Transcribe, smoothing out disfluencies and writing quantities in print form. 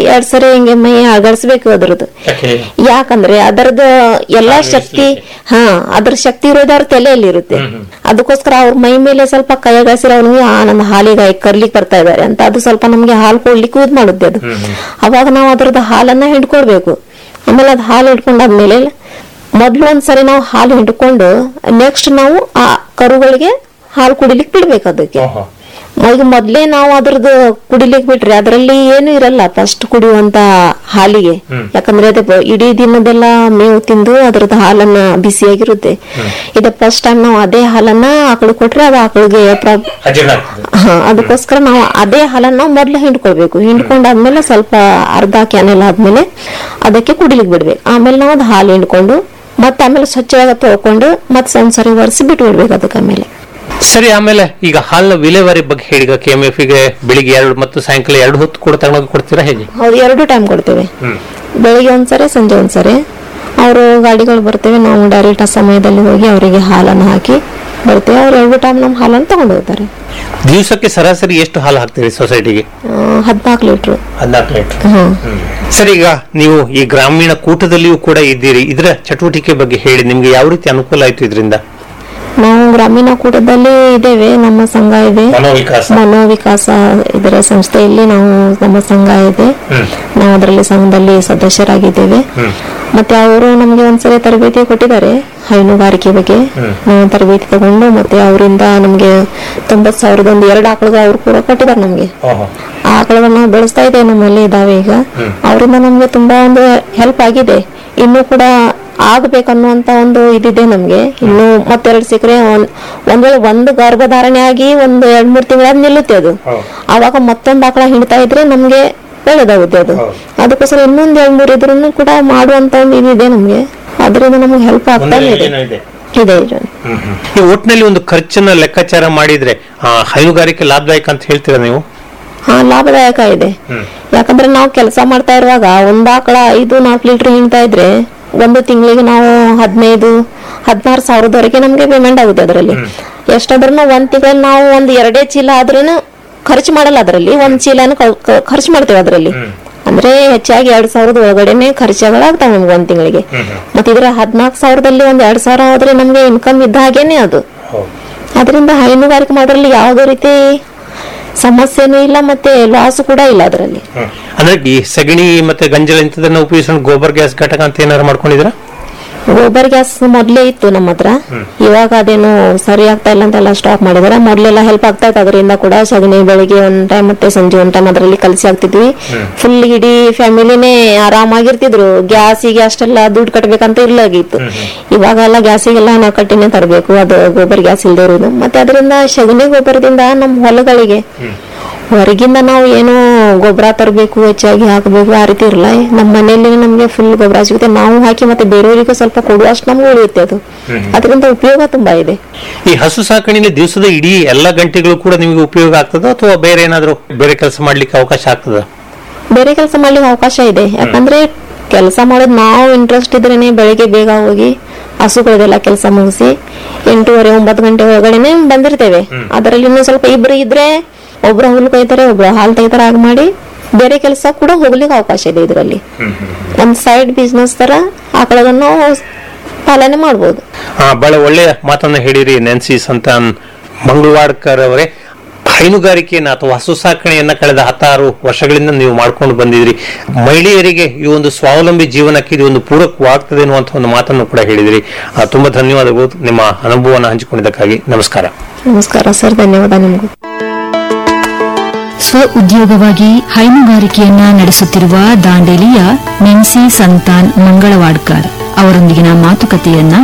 ಎರಡ್ ಸರಿ ಹಿಂಗೆ ಮೈ ಅಗಡ್ಸ್ಬೇಕು ಅದ್ರದ್ದು. ಯಾಕಂದ್ರೆ ಅದರದ್ದು ಎಲ್ಲಾ ಶಕ್ತಿ ಅದ್ರ ಶಕ್ತಿ ಇರೋದು ಅವ್ರ ತಲೆಯಲ್ಲಿ ಇರುತ್ತೆ. ಅದಕ್ಕೋಸ್ಕರ ಅವ್ರ ಮೈ ಮೇಲೆ ಸ್ವಲ್ಪ ಕೈ ಅಗಸಿರ ಅವ್ನಿಗೆ ನನ್ನ ಹಾಲಿಗೆ ಕರ್ಲಿಕ್ಕೆ ಬರ್ತಾ ಇದಾರೆ ಅಂತ ಅದು ಸ್ವಲ್ಪ ನಮ್ಗೆ ಹಾಲು ಕೊಡ್ಲಿಕ್ಕೆ ಯೂಸ್ ಮಾಡುತ್ತೆ ಅದು. ಅವಾಗ ನಾವು ಅದ್ರದ್ದು ಹಾಲನ್ನ ಹಿಂಡ್ಕೊಡ್ಬೇಕು. ಆಮೇಲೆ ಅದ್ ಹಾಲು ಹಿಡ್ಕೊಂಡಾದ್ಮೇಲೆ ಮೊದ್ಲು ಒಂದ್ಸರಿ ನಾವು ಹಾಲು ಹಿಡ್ಕೊಂಡು ನೆಕ್ಸ್ಟ್ ನಾವು ಆ ಕರುಗಳಿಗೆ ಹಾಲು ಕುಡಿಲಿಕ್ಕೆ ಬಿಡ್ಬೇಕು. ಅದಕ್ಕೆ ಈಗ ಮೊದ್ಲೇ ನಾವು ಅದ್ರದ್ದು ಕುಡಿಲಿಕ್ಕೆ ಬಿಟ್ರೆ ಅದ್ರಲ್ಲಿ ಏನು ಇರಲ್ಲ ಫಸ್ಟ್ ಕುಡಿಯುವಂತ ಹಾಲಿಗೆ. ಯಾಕಂದ್ರೆ ಅದೇ ಇಡೀ ದಿನದೆಲ್ಲ ಮೇವು ತಿಂದು ಅದ್ರದ್ದು ಹಾಲನ್ನ ಬಿಸಿಯಾಗಿರುತ್ತೆ. ಇದು ಫಸ್ಟ್ ಟೈಮ್ ನಾವು ಅದೇ ಹಾಲನ್ನ ಆಕಳು ಕೊಟ್ರೆ ಅದು ಆಕಳಿಗೆ ಅದಕ್ಕೋಸ್ಕರ ನಾವು ಅದೇ ಹಾಲನ್ನ ಮೊದ್ಲು ಹಿಂಡ್ಕೊಳ್ಬೇಕು. ಹಿಂಡ್ಕೊಂಡಾದ್ಮೇಲೆ ಸ್ವಲ್ಪ ಅರ್ಧ ಕ್ಯಾನೆಲ್ ಆದ್ಮೇಲೆ ಅದಕ್ಕೆ ಕುಡಿಲಿಕ್ಕೆ ಬಿಡ್ಬೇಕು. ಆಮೇಲೆ ನಾವು ಅದು ಹಾಲು ಹಿಂಡ್ಕೊಂಡು ಮತ್ತೆ ಆಮೇಲೆ ಸ್ವಚ್ಛವಾಗಿ ತೊಳ್ಕೊಂಡು ಮತ್ತೆ ಒಂದ್ಸರಿ ಒರೆಸಿ ಬಿಟ್ಟು ಬಿಡ್ಬೇಕು ಅದಕ್ಕೆ. ಆಮೇಲೆ ಸರಿ, ಆಮೇಲೆ ಈಗ ಹಾಲಿನ ವಿಲೇವಾರಿ ಬಗ್ಗೆ ಹೇಳಿ. KMF ಗೆ ಬೆಳಿಗ್ಗೆ 2 ಮತ್ತು ಸಾಯಂಕಾಲ 2 ಹೊತ್ತು ಕೂಡ ತಗೊಂಡೋಗಿ ಕೊಡ್ತೀರಾ ಹೇಗೆ? ಹೌದು, 2 ಟೈಮ್ ಕೊಡ್ತೇವೆ. ಬೆಳಿಗ್ಗೆ ಒಂದ್ಸರಿ ಸಂಜೆ ಒಂದ್ಸರಿ ಅವರು ಗಾಡಿಗಳು ಬರ್ತೇವೆ. ನಾವು ಡೈರೆಕ್ಟ್ ಆ ಸಮಯದಲ್ಲಿ ಹೋಗಿ ಅವರಿಗೆ ಹಾಲನ್ನು ಹಾಕಿ ಬರ್ತೇವೆ. ಅವ್ರು 2 ಟೈಮ್ ನಮ್ಮ ಹಾಲನ್ನು ತಗೊಂಡು ಹೋಗ್ತಾರೆ. ದಿವಸಕ್ಕೆ ಸರಾಸರಿ ಎಷ್ಟು ಹಾಲು ಹಾಕ್ತೀರಿ ಸೊಸೈಟಿಗೆ? 14 ಲೀಟರ್. 14 ಲೀಟರ್. ಸರಿ, ಈಗ ನೀವು ಈ ಗ್ರಾಮೀಣ ಕೂಟದಲ್ಲಿಯೂ ಕೂಡ ಇದ್ದೀರಿ. ಇದರ ಚಟುವಟಿಕೆ ಬಗ್ಗೆ ಹೇಳಿ. ನಿಮ್ಗೆ ಯಾವ ರೀತಿ ಅನುಕೂಲ ಆಯ್ತು ಇದರಿಂದ? ನಾವು ಗ್ರಾಮೀಣ ಕೂಟದಲ್ಲಿ ಇದ್ದೇವೆ. ನಮ್ಮ ಸಂಘ ಇದೆ, ಮನೋವಿಕಾಸ ಇದರ ಸಂಸ್ಥೆಯಲ್ಲಿ ನಮ್ಮ ಸಂಘ ಇದೆ. ನಾವು ಅದರಲ್ಲಿ ಸಂಘದಲ್ಲಿ ಸದಸ್ಯರಾಗಿದ್ದೇವೆ. ಮತ್ತೆ ಅವರು ನಮ್ಗೆ ಒಂದ್ಸರಿ ತರಬೇತಿ ಕೊಟ್ಟಿದ್ದಾರೆ ಹೈನುಗಾರಿಕೆ ಬಗ್ಗೆ. ನಾವು ತರಬೇತಿ ತಗೊಂಡು ಮತ್ತೆ ಅವರಿಂದ ನಮ್ಗೆ 90,000 2 ಆಕಳುಗಳು ಅವ್ರು ಕೂಡ ಕೊಟ್ಟಿದ್ದಾರೆ ನಮ್ಗೆ. ಆ ಆಕಳುಗಳನ್ನ ನಾವು ಬೆಳೆಸ್ತಾ ಇದ್ದೇವೆ, ನಮ್ಮಲ್ಲಿ ಇದಾವೆ ಈಗ. ಅವರಿಂದ ನಮ್ಗೆ ತುಂಬಾ ಒಂದು ಹೆಲ್ಪ್ ಆಗಿದೆ. ಇನ್ನೂ ಕೂಡ ಆಗ್ಬೇಕನ್ನುವಂತ ಒಂದು ಇದಿದೆ ನಮ್ಗೆ. ಇನ್ನು ಮತ್ತೆರಡು ಸಿಕ್ಕರೆ ಒಂದ್ ವೇಳೆ ಒಂದು ಗರ್ಭಧಾರಣೆ ಆಗಿ 1-2-3 ತಿಂಗಳಾದ್ ನಿಲ್ಲುತ್ತೆ ಅದು. ಆವಾಗ ಮತ್ತೊಂದು ಆಕಳ ಹಿಡ್ತಾ ಇದ್ರೆ ನಮ್ಗೆ ಒಳ್ಳೇದಾಗುತ್ತೆ ಅದು. ಅದಕ್ಕೋಸ್ಕರ ಇನ್ನೊಂದ್ 2-3 ಇದ್ರೂ ಕೂಡ ಮಾಡುವಂತ ಒಂದು ಇದಿದೆ ನಮ್ಗೆ. ಅದರಿಂದ ನಮ್ಗೆ ಹೆಲ್ಪ್ ಆಗ್ತಾ ಇದೆ. ಒಟ್ಟಿನಲ್ಲಿ ಒಂದು ಖರ್ಚನ್ನ ಲೆಕ್ಕಾಚಾರ ಮಾಡಿದ್ರೆ ಹೈನುಗಾರಿಕೆ ಲಾಭದಾಯಕ ಅಂತ ಹೇಳ್ತೀರಾ ನೀವು? ಲಾಭದಾಯಕ ಇದೆ. ಯಾಕಂದ್ರೆ ನಾವು ಕೆಲಸ ಮಾಡ್ತಾ ಇರುವಾಗ ಒಂದ್ ಆಕಳ 5-4 ಲೀಟರ್ ಹಿಂಡ್ತಾ ಇದ್ರೆ ಒಂದು ತಿಂಗಳಿಗೆ ನಾವು 15,000-16 ಸಾವಿರದವರೆಗೆ ನಮ್ಗೆ ಪೇಮೆಂಟ್ ಆಗುತ್ತೆ. ಅದರಲ್ಲಿ ಎಷ್ಟಾದ್ರೂ ಒಂದ್ ತಿಂಗಳಲ್ಲಿ ನಾವು 1-2 ಚೀಲ ಆದ್ರೂ ಖರ್ಚು ಮಾಡಲ್ಲ. ಅದರಲ್ಲಿ 1 ಚೀಲನ ಖರ್ಚು ಮಾಡ್ತೇವೆ. ಅದರಲ್ಲಿ ಅಂದ್ರೆ ಹೆಚ್ಚಾಗಿ 2,000 ಒಳಗಡೆನೆ ಖರ್ಚುಗಳಾಗ್ತಾವೆ ನಮ್ಗೆ 1 ತಿಂಗಳಿಗೆ. ಮತ್ತೆ ಇದ್ರ 14,000ದಲ್ಲಿ 2,000 ಹೋದ್ರೆ ನಮ್ಗೆ ಇನ್ಕಮ್ ಇದ್ದ ಹಾಗೇನೆ ಅದು. ಅದರಿಂದ ಹೈನುಗಾರಿಕೆ ಮಾಡೋದ್ರಲ್ಲಿ ಯಾವುದೇ ರೀತಿ ಸಮಸ್ಯೆನೂ ಇಲ್ಲ, ಮತ್ತೆ ಲಾಸ್ ಕೂಡ ಇಲ್ಲ ಅದರಲ್ಲಿ. ಅಂದ್ರೆ ಈ ಸಗಣಿ ಮತ್ತೆ ಗಂಜಲ ಇಂಥದನ್ನ ಉಪಯೋಗಿಸ್ಕೊಂಡು ಗೋಬರ್ ಗ್ಯಾಸ್ ಘಟಕ ಅಂತ ಏನಾರು ಮಾಡ್ಕೊಂಡಿದ್ರ? ಗೋಬರ್ ಗ್ಯಾಸ್ ಮೊದ್ಲೇ ಇತ್ತು ನಮ್ಮ ಹತ್ರ. ಇವಾಗ ಅದೇನು ಸರಿ ಆಗ್ತಾ ಇಲ್ಲ ಅಂತೆಲ್ಲ ಸ್ಟಾಪ್ ಮಾಡಿದಾರೆ. ಮೊದ್ಲೆಲ್ಲ ಹೆಲ್ಪ್ ಆಗ್ತಾ ಇತ್ತು ಅದರಿಂದ ಕೂಡ. ಸಗಣಿ ಬೆಳಿಗ್ಗೆ 1 ಟೈಮ್ ಮತ್ತೆ ಸಂಜೆ 1 ಟೈಮ್ ಅದರಲ್ಲಿ ಕಲಸಿ ಹಾಕ್ತಿದ್ವಿ. ಫುಲ್ ಇಡೀ ಫ್ಯಾಮಿಲಿನೇ ಆರಾಮಾಗಿರ್ತಿದ್ರು. ಗ್ಯಾಸಿಗೆ ಅಷ್ಟೆಲ್ಲ ದುಡ್ಡು ಕಟ್ಬೇಕಂತ ಇರ್ಲಾಗಿತ್ತು. ಇವಾಗ ಎಲ್ಲ ಗ್ಯಾಸಿಗೆಲ್ಲ ನಾವು ಕಟ್ಟಿನೇ ತರಬೇಕು, ಅದು ಗೋಬರ್ ಗ್ಯಾಸ್ ಇಲ್ದೇ ಇರೋದು. ಮತ್ತೆ ಅದರಿಂದ ಸಗಣಿ ಗೊಬ್ಬರದಿಂದ ನಮ್ಮ ಹೊಲಗಳಿಗೆ ಹೊರಗಿಂದ ನಾವು ಏನು ಗೊಬ್ಬರ ತರಬೇಕು, ಹೆಚ್ಚಾಗಿ ಹಾಕಬೇಕು ಆ ರೀತಿ ಇರಲ್ಲ. ನಮ್ಮ ಮನೆಯಲ್ಲಿ ನಮ್ಗೆ ಫುಲ್ ಗೊಬ್ಬರ ಸಿಗುತ್ತೆ. ನಾವು ಹಾಕಿ ಮತ್ತೆ ಬೇರೆಯವರಿಗೂ ಸ್ವಲ್ಪ ಕೊಡುವಷ್ಟು ನಮ್ಗೆ ಉಳಿಯುತ್ತೆ ಅದು. ಅದರಿಂದ ಉಪಯೋಗ ತುಂಬಾ ಇದೆ. ಈ ಹಸು ಸಾಕಣೆ ದಿವಸದ ಇಡೀ ಎಲ್ಲಾ ಗಂಟೆಗಳು ಕೂಡ ನಿಮಗೆ ಉಪಯೋಗ ಆಗ್ತದ ಅಥವಾ ಬೇರೆ ಏನಾದ್ರು ಬೇರೆ ಕೆಲಸ ಮಾಡ್ಲಿಕ್ಕೆ ಅವಕಾಶ ಆಗ್ತದ? ಬೇರೆ ಕೆಲಸ ಮಾಡ್ಲಿಕ್ಕೆ ಅವಕಾಶ ಇದೆ. ಯಾಕಂದ್ರೆ ಕೆಲಸ ಮಾಡೋದು ನಾವು ಇಂಟ್ರೆಸ್ಟ್ ಇದ್ರೇನೆ ಬೆಳಿಗ್ಗೆ ಬೇಗ ಹೋಗಿ ಹಸುಗಳದೆಲ್ಲ ಕೆಲಸ ಮುಗಿಸಿ 8:30-9 ಗಂಟೆ ಒಳಗಡೆನೆ ಬಂದಿರ್ತೇವೆ. ಅದರಲ್ಲಿ ಇನ್ನೂ ಸ್ವಲ್ಪ ಇಬ್ರು ಇದ್ರೆ ಒಬ್ರು ಹುಲ್ಲು ಕೊಯ್ತಾರೆ, ಒಬ್ರು ಹಾಲು ತೆಗಿತಾರೆ. ಆಗ ಮಾಡಿ ಬೇರೆ ಕೆಲಸ ಕೂಡ ಹೋಗ್ಲಿಕ್ಕೆ ಅವಕಾಶ ಇದೆ. ಇದರಲ್ಲಿ ಒಂದ್ ಸೈಡ್ ಬಿಸ್ನೆಸ್ ತರ ಆಕಳನ್ನು ಪಾಲನೆ ಮಾಡಬಹುದು. ಬಹಳ ಒಳ್ಳೆಯ ಮಾತನ್ನ ಹೇಳಿರಿ ನ್ಯಾನ್ಸಿ ಸಂತಾನ್ ಮಂಗಳವಾಡ್ಕರ್ ಅವರೇ. ಹೈನುಗಾರಿಕೆಯನ್ನ ಅಥವಾ ಹಸು ಸಾಕಣೆಯನ್ನ ಕಳೆದ 16 ವರ್ಷಗಳಿಂದ ನೀವು ಮಾಡ್ಕೊಂಡು ಬಂದಿದ್ರಿ. ಮಹಿಳೆಯರಿಗೆ ಈ ಒಂದು ಸ್ವಾವಲಂಬಿ ಜೀವನಕ್ಕೆ ಇದು ಒಂದು ಪೂರಕವಾಗ್ತದೆ ಅನ್ನುವಂಥ ಒಂದು ಮಾತನ್ನು ಕೂಡ ಹೇಳಿದಿರಿ. ತುಂಬಾ ಧನ್ಯವಾದಗಳು ನಿಮ್ಮ ಅನುಭವವನ್ನು ಹಂಚಿಕೊಂಡಿದ್ದಕ್ಕಾಗಿ. ನಮಸ್ಕಾರ. ನಮಸ್ಕಾರ ಸರ್, ಧನ್ಯವಾದ ನಿಮಗೂ. ಸ್ವ ಉದ್ಯೋಗವಾಗಿ ಹೈನುಗಾರಿಕೆಯನ್ನ ನಡೆಸುತ್ತಿರುವ ದಾಂಡೇಲಿಯ ನ್ಯಾನ್ಸಿ ಸಂತಾನ್ ಮಂಗಳವಾಡ್ಕರ್ ಅವರೊಂದಿಗಿನ ಮಾತುಕತೆಯನ್ನ